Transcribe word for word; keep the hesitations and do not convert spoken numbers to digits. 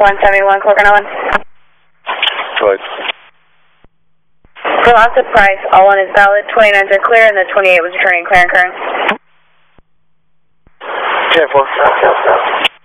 one seventy-one, Corcoran Island. Go ahead. For loss of price, all one is valid, twenty-nines are clear, and the twenty-eight was returning clear and current. ten four.